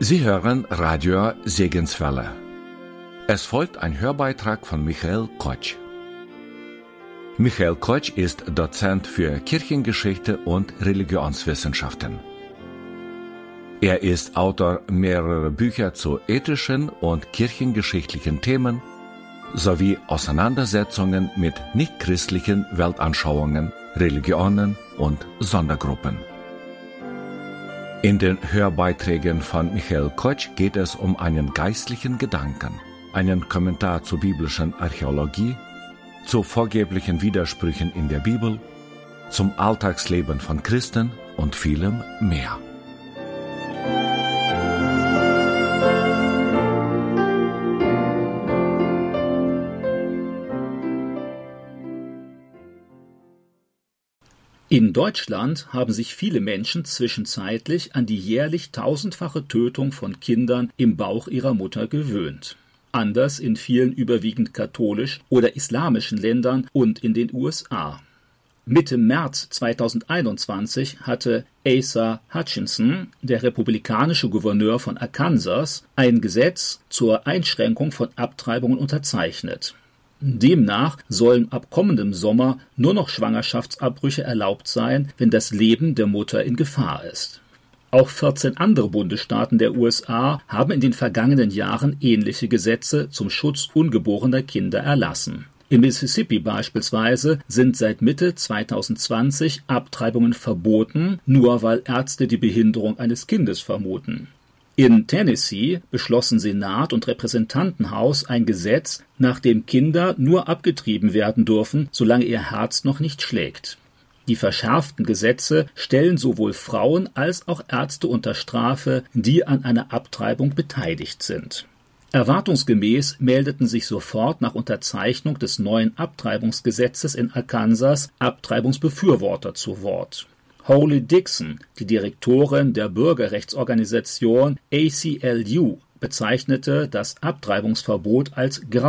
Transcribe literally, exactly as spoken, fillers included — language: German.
Sie hören Radio Segenswelle. Es folgt ein Hörbeitrag von Michael Kotsch. Michael Kotsch ist Dozent für Kirchengeschichte und Religionswissenschaften. Er ist Autor mehrerer Bücher zu ethischen und kirchengeschichtlichen Themen sowie Auseinandersetzungen mit nichtchristlichen Weltanschauungen, Religionen und Sondergruppen. In den Hörbeiträgen von Michael Kotsch geht es um einen geistlichen Gedanken, einen Kommentar zur biblischen Archäologie, zu vorgeblichen Widersprüchen in der Bibel, zum Alltagsleben von Christen und vielem mehr. In Deutschland haben sich viele Menschen zwischenzeitlich an die jährlich tausendfache Tötung von Kindern im Bauch ihrer Mutter gewöhnt. Anders in vielen überwiegend katholisch oder islamischen Ländern und in den U S A. Mitte März zweitausendeinundzwanzig hatte Asa Hutchinson, der republikanische Gouverneur von Arkansas, ein Gesetz zur Einschränkung von Abtreibungen unterzeichnet. Demnach sollen ab kommendem Sommer nur noch Schwangerschaftsabbrüche erlaubt sein, wenn das Leben der Mutter in Gefahr ist. Auch vierzehn andere Bundesstaaten der U S A haben in den vergangenen Jahren ähnliche Gesetze zum Schutz ungeborener Kinder erlassen. In Mississippi beispielsweise sind seit Mitte zweitausendzwanzig Abtreibungen verboten, nur weil Ärzte die Behinderung eines Kindes vermuten. In Tennessee beschlossen Senat und Repräsentantenhaus ein Gesetz, nach dem Kinder nur abgetrieben werden dürfen, solange ihr Herz noch nicht schlägt. Die verschärften Gesetze stellen sowohl Frauen als auch Ärzte unter Strafe, die an einer Abtreibung beteiligt sind. Erwartungsgemäß meldeten sich sofort nach Unterzeichnung des neuen Abtreibungsgesetzes in Arkansas Abtreibungsbefürworter zu Wort. Holly Dixon, die Direktorin der Bürgerrechtsorganisation A C L U, bezeichnete das Abtreibungsverbot als